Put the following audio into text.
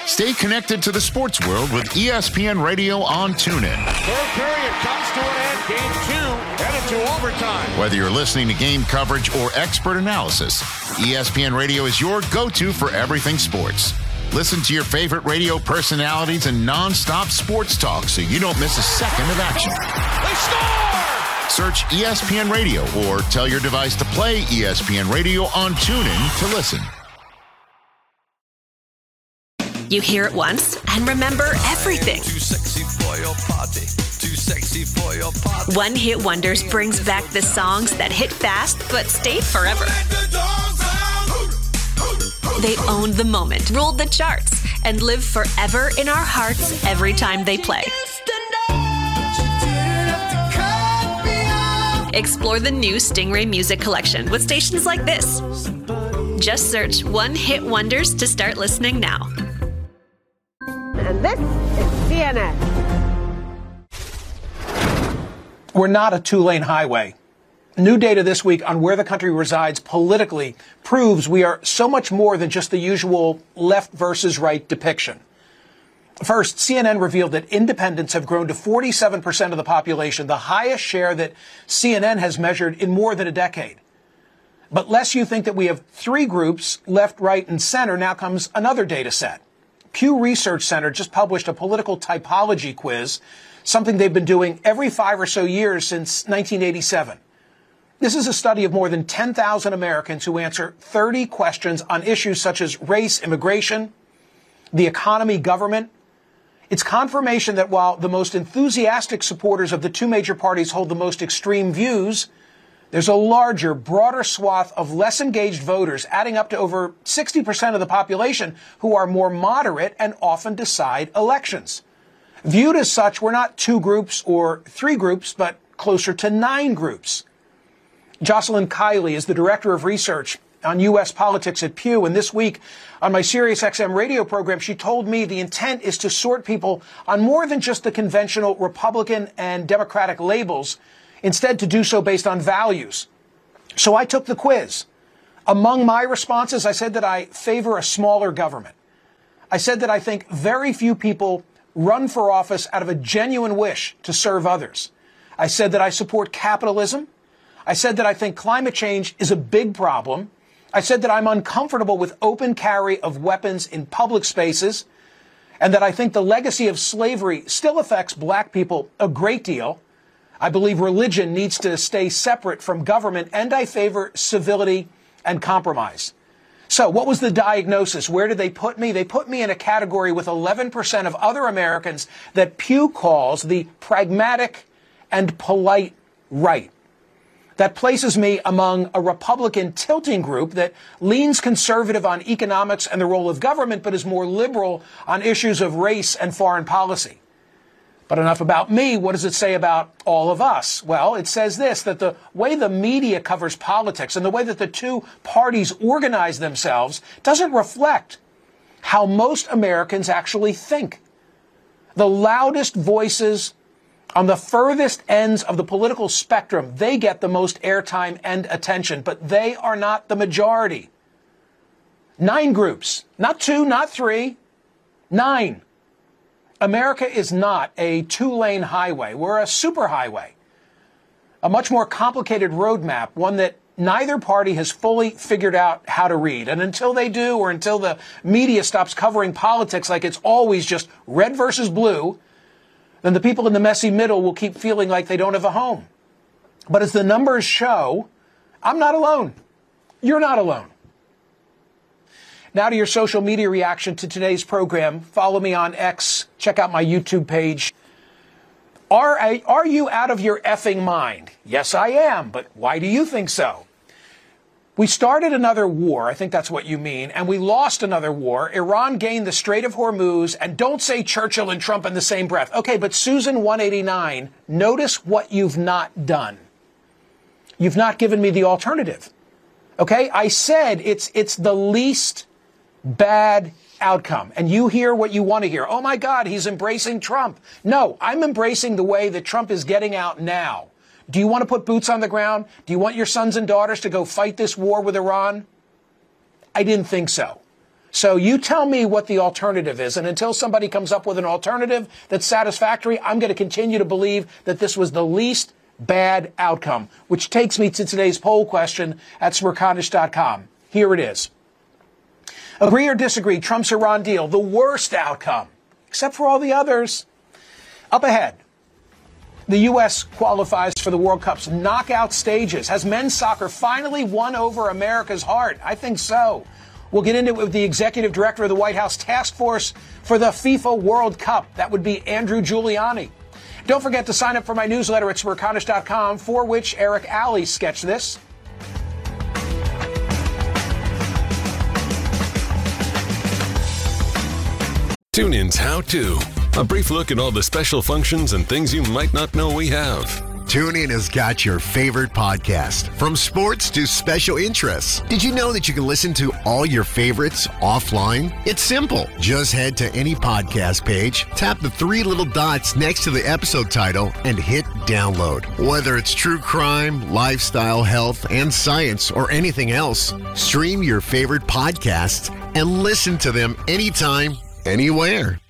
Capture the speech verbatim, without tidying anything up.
Stay connected to the sports world with E S P N Radio on TuneIn. Third period comes to an end. Game two headed to overtime. Whether you're listening to game coverage or expert analysis, E S P N Radio is your go-to for everything sports. Listen to your favorite radio personalities and non-stop sports talk so you don't miss a second of action. They score! Search E S P N Radio or tell your device to play E S P N Radio on TuneIn to listen. You hear it once and remember everything. Too sexy for your party. Too sexy for your party. One Hit Wonders brings back the songs that hit fast but stayed forever. They owned the moment, ruled the charts, and live forever in our hearts every time they play. Explore the new Stingray Music Collection with stations like this. Just search One Hit Wonders to start listening now. And this is C N N. We're not a two-lane highway. New data this week on where the country resides politically proves we are so much more than just the usual left versus right depiction. First, C N N revealed that independents have grown to forty-seven percent of the population, the highest share that C N N has measured in more than a decade. But lest you think that we have three groups, left, right, and center, now comes another data set. Pew Research Center just published a political typology quiz, something they've been doing every five or so years since nineteen eighty-seven. This is a study of more than ten thousand Americans who answer thirty questions on issues such as race, immigration, the economy, government. It's confirmation that while the most enthusiastic supporters of the two major parties hold the most extreme views, there's a larger, broader swath of less engaged voters, adding up to over sixty percent of the population, who are more moderate and often decide elections. Viewed as such, we're not two groups or three groups, but closer to nine groups. Jocelyn Kiley is the director of research on U S politics at Pew, and this week on my SiriusXM radio program, she told me the intent is to sort people on more than just the conventional Republican and Democratic labels, instead to do so based on values. So I took the quiz. Among my responses, I said that I favor a smaller government. I said that I think very few people run for office out of a genuine wish to serve others. I said that I support capitalism. I said that I think climate change is a big problem. I said that I'm uncomfortable with open carry of weapons in public spaces, and that I think the legacy of slavery still affects black people a great deal. I believe religion needs to stay separate from government, and I favor civility and compromise. So what was the diagnosis? Where did they put me? They put me in a category with eleven percent of other Americans that Pew calls the pragmatic and polite right. That places me among a Republican tilting group that leans conservative on economics and the role of government, but is more liberal on issues of race and foreign policy. But enough about me. What does it say about all of us? Well, it says this, that the way the media covers politics and the way that the two parties organize themselves doesn't reflect how most Americans actually think. The loudest voices on the furthest ends of the political spectrum, they get the most airtime and attention, but they are not the majority. Nine groups, not two, not three, nine. America is not a two-lane highway. We're a superhighway, a much more complicated roadmap, one that neither party has fully figured out how to read. And until they do, or until the media stops covering politics like it's always just red versus blue, then the people in the messy middle will keep feeling like they don't have a home. But as the numbers show, I'm not alone. You're not alone. Now to your social media reaction to today's program. Follow me on X. Check out my YouTube page. Are, I, are you out of your effing mind? Yes, I am. But why do you think so? We started another war, I think that's what you mean, and we lost another war. Iran gained the Strait of Hormuz, and don't say Churchill and Trump in the same breath. Okay, but Susan one eighty-nine, notice what you've not done. You've not given me the alternative. Okay, I said it's it's the least bad outcome, and you hear what you want to hear. Oh my God, he's embracing Trump. No, I'm embracing the way that Trump is getting out now. Do you want to put boots on the ground? Do you want your sons and daughters to go fight this war with Iran? I didn't think so. So you tell me what the alternative is, and until somebody comes up with an alternative that's satisfactory, I'm going to continue to believe that this was the least bad outcome, which takes me to today's poll question at Smerconish dot com. Here it is. Agree or disagree, Trump's-Iran deal, the worst outcome, except for all the others. Up ahead, the U S qualifies for the World Cup's knockout stages. Has men's soccer finally won over America's heart? I think so. We'll get into it with the executive director of the White House Task Force for the FIFA World Cup. That would be Andrew Giuliani. Don't forget to sign up for my newsletter at Smerconish dot com, for which Eric Alley sketched this. TuneIn's How To. A brief look at all the special functions and things you might not know we have. TuneIn has got your favorite podcast, from sports to special interests. Did you know that you can listen to all your favorites offline? It's simple. Just head to any podcast page, tap the three little dots next to the episode title, and hit download. Whether it's true crime, lifestyle, health, and science, or anything else, stream your favorite podcasts and listen to them anytime, anywhere.